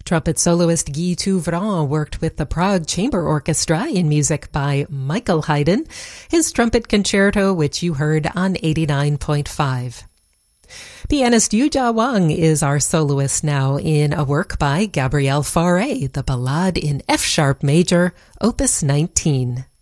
Trumpet soloist Guy Touvrant worked with the Prague Chamber Orchestra in music by Michael Haydn, his trumpet concerto, which you heard on 89.5. Pianist Yujia Wang is our soloist now in a work by Gabriel Fauré, the Ballade in F-sharp major, Opus 19.